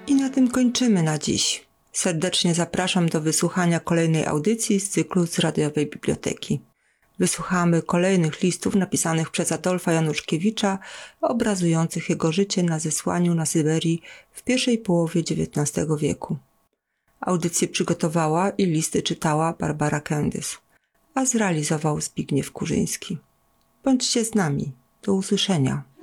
I na tym kończymy na dziś. Serdecznie zapraszam do wysłuchania kolejnej audycji z cyklu z Radiowej Biblioteki. Wysłuchamy kolejnych listów napisanych przez Adolfa Januszkiewicza, obrazujących jego życie na zesłaniu na Syberii w pierwszej połowie XIX wieku. Audycję przygotowała i listy czytała Barbara Kędys, a zrealizował Zbigniew Kurzyński. Bądźcie z nami. Do usłyszenia.